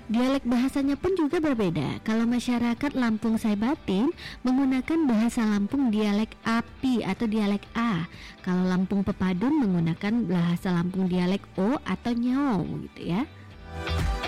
Dialek bahasanya pun juga berbeda. Kalau masyarakat Lampung Saibatin menggunakan bahasa Lampung dialek Api atau dialek A. Kalau Lampung Pepadun menggunakan bahasa Lampung dialek O atau Nyong gitu ya.